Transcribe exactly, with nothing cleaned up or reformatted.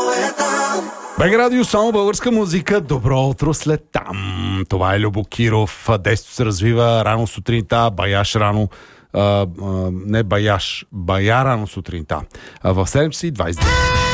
Бег радио, само българска музика. Добро утро след там. Това е Любо Киров. Действото се развива рано сутринта, баяш рано. А, а, не баяш, бая рано сутринта. А в седем часа и двайсет.